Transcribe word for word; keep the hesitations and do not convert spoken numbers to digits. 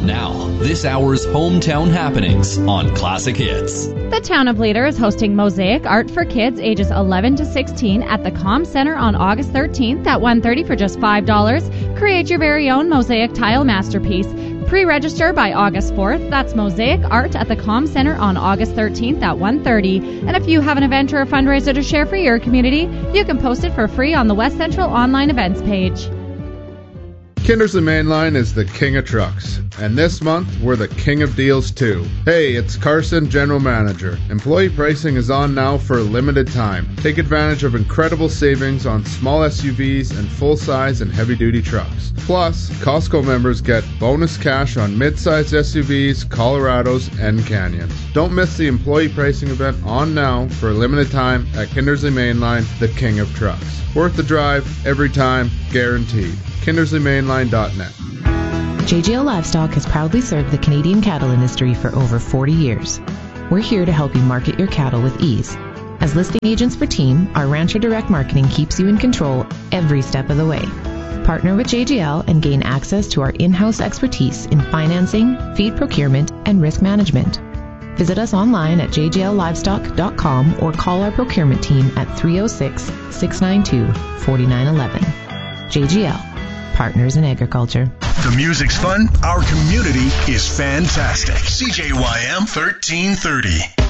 Now, this hour's hometown happenings on Classic Hits. The town of Leader is hosting Mosaic Art for Kids ages eleven to sixteen at the Com Center on August thirteenth at one thirty for just five dollars. Create your very own mosaic tile masterpiece. Pre-register by August fourth. That's Mosaic Art at the Com Center on August thirteenth at one thirty. And if you have an event or a fundraiser to share for your community, you can post it for free on the West Central online events page. Kindersley Mainline is the king of trucks, and this month we're the king of deals too. Hey, it's Carson, General Manager. Employee pricing is on now for a limited time. Take advantage of incredible savings on small S U Vs and full-size and heavy-duty trucks. Plus, Costco members get bonus cash on mid-sized S U Vs, Colorados, and Canyons. Don't miss the employee pricing event on now for a limited time at Kindersley Mainline, the king of trucks. Worth the drive, every time, guaranteed. Kindersley Mainline dot net. J G L Livestock has proudly served the Canadian cattle industry for over forty years. We're here to help you market your cattle with ease. As listing agents for Team, our Rancher Direct Marketing keeps you in control every step of the way. Partner with J G L and gain access to our in-house expertise in financing, feed procurement, and risk management. Visit us online at j g l livestock dot com or call our procurement team at three oh six, six nine two, four nine one one. J G L, Partners in Agriculture. The music's fun. Our community is fantastic. C J Y M thirteen thirty.